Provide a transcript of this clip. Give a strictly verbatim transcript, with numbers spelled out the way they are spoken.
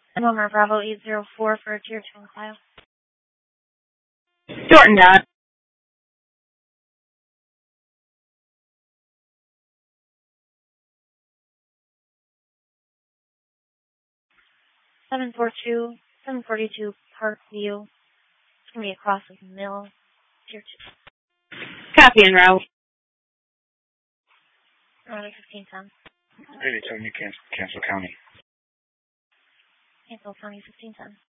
Number Bravo eight zero four for a tier two in Clio. Shorten that. seven four two, seven forty-two Park View. It's going to be across the mill, tier two. Copy en route. Runway fifteen ten. Hey, they told me cancel, cancel county. Cancel County fifteen ten.